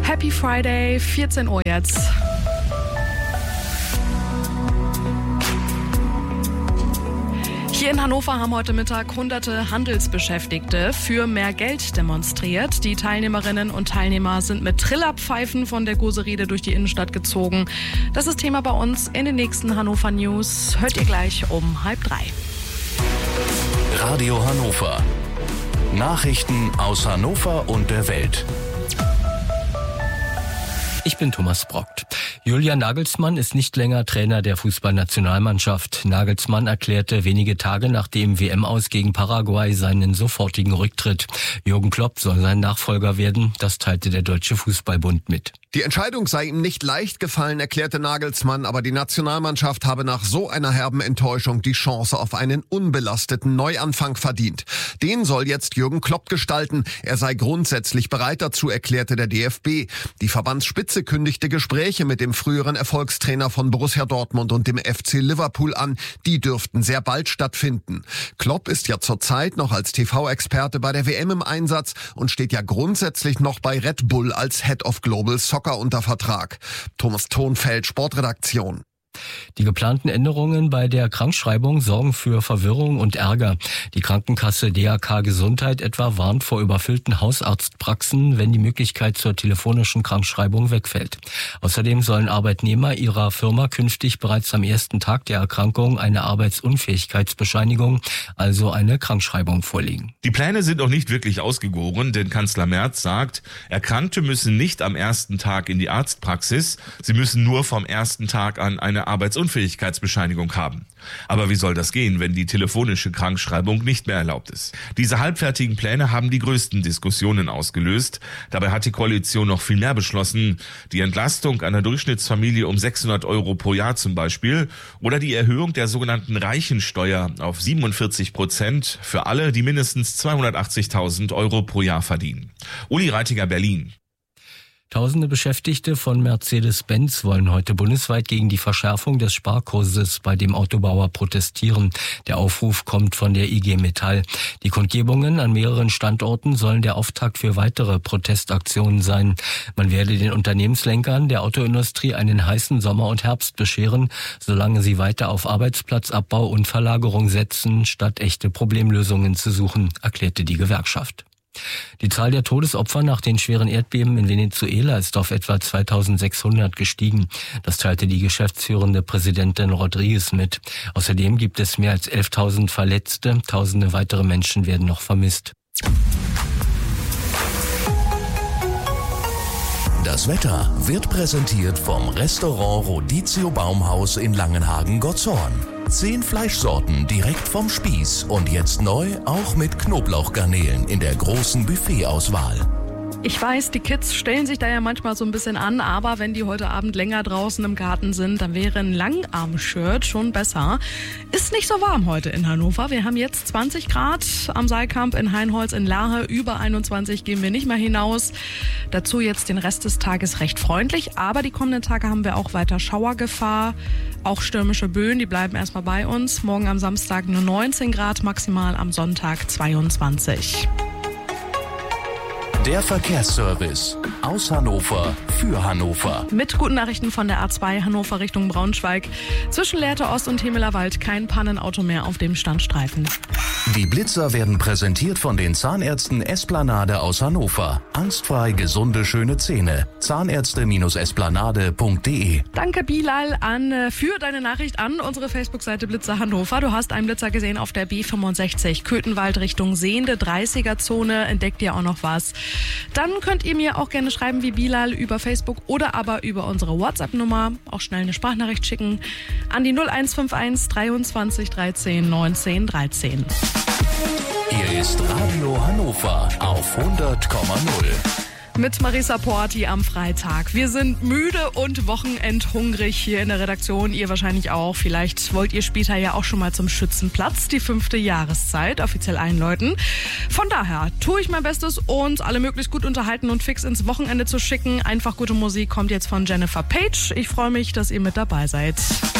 Happy Friday, 14 Uhr jetzt. Hier in Hannover haben heute Mittag hunderte Handelsbeschäftigte für mehr Geld demonstriert. Die Teilnehmerinnen und Teilnehmer sind mit Trillerpfeifen von der Goserede durch die Innenstadt gezogen. Das ist Thema bei uns in den nächsten Hannover News. Hört ihr gleich um 2:30. Radio Hannover. Nachrichten aus Hannover und der Welt. Ich bin Thomas Brockt. Julian Nagelsmann ist nicht länger Trainer der Fußballnationalmannschaft. Nagelsmann erklärte wenige Tage nach dem WM-Aus gegen Paraguay seinen sofortigen Rücktritt. Jürgen Klopp soll sein Nachfolger werden, das teilte der Deutsche Fußballbund mit. Die Entscheidung sei ihm nicht leicht gefallen, erklärte Nagelsmann, aber die Nationalmannschaft habe nach so einer herben Enttäuschung die Chance auf einen unbelasteten Neuanfang verdient. Den soll jetzt Jürgen Klopp gestalten. Er sei grundsätzlich bereit dazu, erklärte der DFB. Die Verbandsspitze kündigte Gespräche mit dem früheren Erfolgstrainer von Borussia Dortmund und dem FC Liverpool an. Die dürften sehr bald stattfinden. Klopp ist ja zurzeit noch als TV-Experte bei der WM im Einsatz und steht ja grundsätzlich noch bei Red Bull als Head of Global Soccer unter Vertrag. Thomas Thonfeld, Sportredaktion. Die geplanten Änderungen bei der Krankschreibung sorgen für Verwirrung und Ärger. Die Krankenkasse DAK Gesundheit etwa warnt vor überfüllten Hausarztpraxen, wenn die Möglichkeit zur telefonischen Krankschreibung wegfällt. Außerdem sollen Arbeitnehmer ihrer Firma künftig bereits am ersten Tag der Erkrankung eine Arbeitsunfähigkeitsbescheinigung, also eine Krankschreibung, vorlegen. Die Pläne sind noch nicht wirklich ausgegoren, denn Kanzler Merz sagt, Erkrankte müssen nicht am ersten Tag in die Arztpraxis, sie müssen nur vom ersten Tag an eine Arbeitsunfähigkeitsbescheinigung haben. Aber wie soll das gehen, wenn die telefonische Krankschreibung nicht mehr erlaubt ist? Diese halbfertigen Pläne haben die größten Diskussionen ausgelöst. Dabei hat die Koalition noch viel mehr beschlossen. Die Entlastung einer Durchschnittsfamilie um 600 € pro Jahr zum Beispiel oder die Erhöhung der sogenannten Reichensteuer auf 47% für alle, die mindestens 280.000 € pro Jahr verdienen. Uli Reitiger, Berlin. Tausende Beschäftigte von Mercedes-Benz wollen heute bundesweit gegen die Verschärfung des Sparkurses bei dem Autobauer protestieren. Der Aufruf kommt von der IG Metall. Die Kundgebungen an mehreren Standorten sollen der Auftakt für weitere Protestaktionen sein. Man werde den Unternehmenslenkern der Autoindustrie einen heißen Sommer und Herbst bescheren, solange sie weiter auf Arbeitsplatzabbau und Verlagerung setzen, statt echte Problemlösungen zu suchen, erklärte die Gewerkschaft. Die Zahl der Todesopfer nach den schweren Erdbeben in Venezuela ist auf etwa 2600 gestiegen. Das teilte die geschäftsführende Präsidentin Rodriguez mit. Außerdem gibt es mehr als 11.000 Verletzte. Tausende weitere Menschen werden noch vermisst. Das Wetter wird präsentiert vom Restaurant Rodizio Baumhaus in Langenhagen-Gottshorn. 10 Fleischsorten direkt vom Spieß und jetzt neu auch mit Knoblauchgarnelen in der großen Buffetauswahl. Ich weiß, die Kids stellen sich da ja manchmal so ein bisschen an, aber wenn die heute Abend länger draußen im Garten sind, dann wäre ein Langarm-Shirt schon besser. Ist nicht so warm heute in Hannover. Wir haben jetzt 20 Grad am Seilkamp in Heinholz in Lahe. Über 21 gehen wir nicht mehr hinaus. Dazu jetzt den Rest des Tages recht freundlich, aber die kommenden Tage haben wir auch weiter Schauergefahr. Auch stürmische Böen, die bleiben erstmal bei uns. Morgen am Samstag nur 19 Grad, maximal am Sonntag 22. Der Verkehrsservice aus Hannover für Hannover. Mit guten Nachrichten von der A2 Hannover Richtung Braunschweig. Zwischen Lehrte Ost und Hemeler Wald kein Pannenauto mehr auf dem Standstreifen. Die Blitzer werden präsentiert von den Zahnärzten Esplanade aus Hannover. Angstfrei gesunde, schöne Zähne. Zahnärzte-esplanade.de. Danke Bilal für deine Nachricht an unsere Facebook-Seite Blitzer Hannover. Du hast einen Blitzer gesehen auf der B65 Köthenwald Richtung Sehende 30er-Zone. Entdeckt ihr auch noch was? Dann könnt ihr mir auch gerne schreiben wie Bilal über Facebook oder aber über unsere WhatsApp-Nummer. Auch schnell eine Sprachnachricht schicken an die 0151 23 13 19 13. Hier ist Radio Hannover auf 100,0. Mit Marisa Porti am Freitag. Wir sind müde und wochenendhungrig hier in der Redaktion. Ihr wahrscheinlich auch. Vielleicht wollt ihr später ja auch schon mal zum Schützenplatz, die 5. Jahreszeit, offiziell einläuten. Von daher tue ich mein Bestes, uns alle möglichst gut unterhalten und fix ins Wochenende zu schicken. Einfach gute Musik kommt jetzt von Jennifer Page. Ich freue mich, dass ihr mit dabei seid.